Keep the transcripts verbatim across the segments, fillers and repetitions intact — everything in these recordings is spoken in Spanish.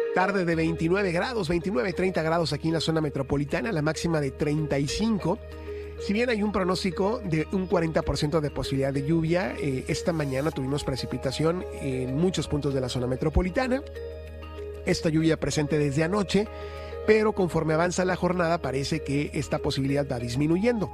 Tarde de veintinueve grados, veintinueve, treinta grados aquí en la zona metropolitana, la máxima de treinta y cinco. Si bien hay un pronóstico de un cuarenta por ciento de posibilidad de lluvia, eh, esta mañana tuvimos precipitación en muchos puntos de la zona metropolitana. Esta lluvia presente desde anoche, pero conforme avanza la jornada parece que esta posibilidad va disminuyendo.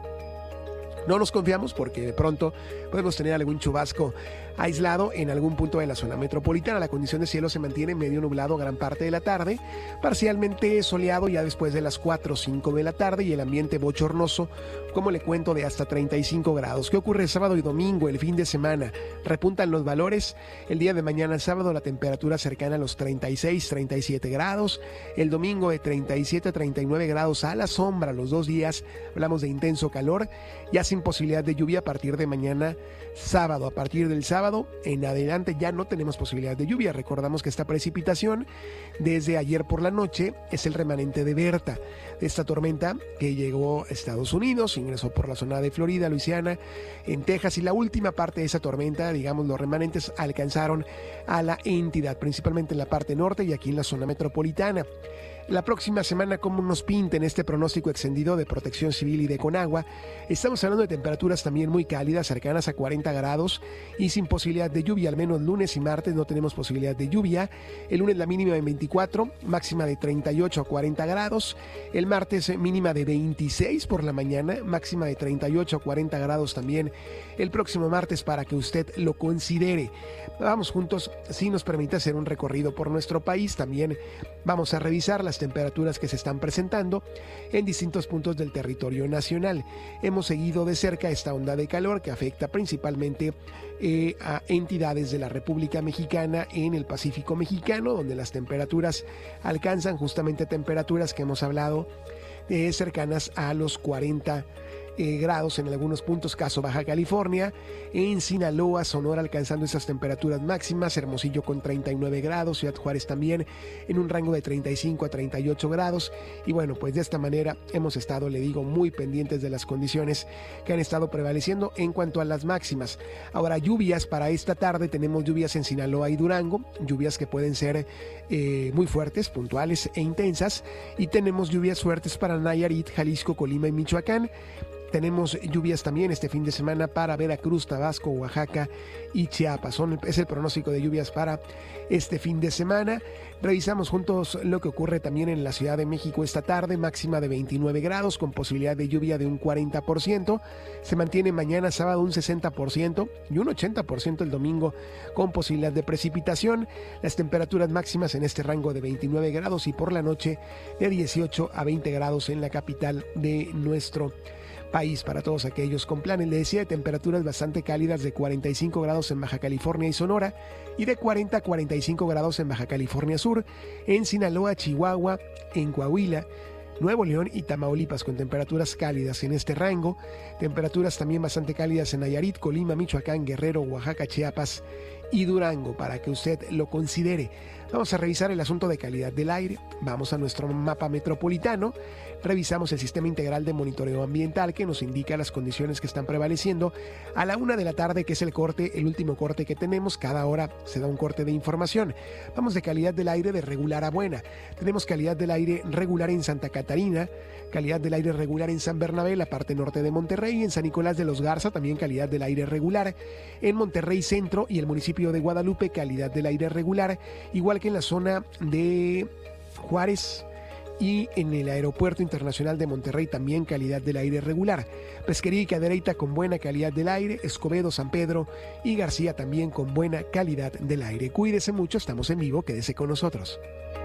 No nos confiamos porque de pronto podemos tener algún chubasco aislado en algún punto de la zona metropolitana. La condición de cielo se mantiene medio nublado gran parte de la tarde, parcialmente soleado ya después de las cuatro o cinco de la tarde y el ambiente bochornoso, como le cuento, de hasta treinta y cinco grados. ¿Qué ocurre sábado y domingo, el fin de semana? Repuntan los valores. El día de mañana, sábado, la temperatura cercana a los treinta y seis, treinta y siete grados. El domingo de treinta y siete a treinta y nueve grados a la sombra los dos días. Hablamos de intenso calor, ya sin posibilidad de lluvia a partir de mañana sábado. A partir del sábado en adelante ya no tenemos posibilidad de lluvia. Recordamos que esta precipitación desde ayer por la noche es el remanente de Berta, esta tormenta que llegó a Estados Unidos, ingresó por la zona de Florida, Luisiana, en Texas, y la última parte de esa tormenta, digamos los remanentes, alcanzaron a la entidad, principalmente en la parte norte y aquí en la zona metropolitana. La próxima semana, ¿cómo nos pinta en este pronóstico extendido de Protección Civil y de Conagua? Estamos hablando de temperaturas también muy cálidas, cercanas a cuarenta grados y sin posibilidad de lluvia. Al menos lunes y martes no tenemos posibilidad de lluvia. El lunes la mínima de veinticuatro, máxima de treinta y ocho a cuarenta grados. El martes mínima de veintiséis por la mañana, máxima de treinta y ocho a cuarenta grados también el próximo martes, para que usted lo considere. Vamos juntos, si nos permite hacer un recorrido por nuestro país. También vamos a revisar las temperaturas que se están presentando en distintos puntos del territorio nacional. Hemos seguido de cerca esta onda de calor que afecta principalmente eh, a entidades de la República Mexicana en el Pacífico mexicano, donde las temperaturas alcanzan justamente temperaturas que hemos hablado eh, cercanas a los cuarenta Eh, grados en algunos puntos, caso Baja California, en Sinaloa, Sonora alcanzando esas temperaturas máximas, Hermosillo con treinta y nueve grados, Ciudad Juárez también en un rango de treinta y cinco a treinta y ocho grados, y bueno, pues de esta manera hemos estado, le digo, muy pendientes de las condiciones que han estado prevaleciendo en cuanto a las máximas. Ahora, lluvias para esta tarde, tenemos lluvias en Sinaloa y Durango, lluvias que pueden ser eh, muy fuertes, puntuales e intensas, y tenemos lluvias fuertes para Nayarit, Jalisco, Colima y Michoacán. Tenemos lluvias también este fin de semana para Veracruz, Tabasco, Oaxaca y Chiapas. Son, es el pronóstico de lluvias para este fin de semana. Revisamos juntos lo que ocurre también en la Ciudad de México esta tarde, máxima de veintinueve grados con posibilidad de lluvia de un cuarenta por ciento. Se mantiene mañana sábado un sesenta por ciento y un ochenta por ciento el domingo con posibilidad de precipitación. Las temperaturas máximas en este rango de veintinueve grados y por la noche de dieciocho a veinte grados en la capital de nuestro país. Para todos aquellos con planes, le decía, de temperaturas bastante cálidas de cuarenta y cinco grados en Baja California y Sonora y de cuarenta a cuarenta y cinco grados en Baja California Sur, en Sinaloa, Chihuahua, en Coahuila, Nuevo León y Tamaulipas, con temperaturas cálidas en este rango. Temperaturas también bastante cálidas en Nayarit, Colima, Michoacán, Guerrero, Oaxaca, Chiapas y Durango, para que usted lo considere. Vamos a revisar el asunto de calidad del aire. Vamos a nuestro mapa metropolitano. Revisamos el sistema integral de monitoreo ambiental que nos indica las condiciones que están prevaleciendo a la una de la tarde, que es el corte, el último corte que tenemos. Cada hora se da un corte de información. Vamos de calidad del aire de regular a buena. Tenemos calidad del aire regular en Santa Catarina, calidad del aire regular en San Bernabé, la parte norte de Monterrey, en San Nicolás de los Garza también calidad del aire regular, en Monterrey Centro y el municipio de Guadalupe calidad del aire regular, igual que en la zona de Juárez y en el Aeropuerto Internacional de Monterrey también calidad del aire regular. Pesquería y Cadereyta con buena calidad del aire, Escobedo, San Pedro y García también con buena calidad del aire. Cuídese mucho, estamos en vivo, quédese con nosotros.